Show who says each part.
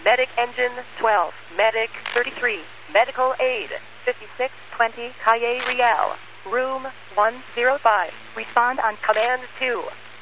Speaker 1: Medic Engine 12, Medic 33, Medical Aid 5620 Calle Real, Room 105. Respond on Command 2.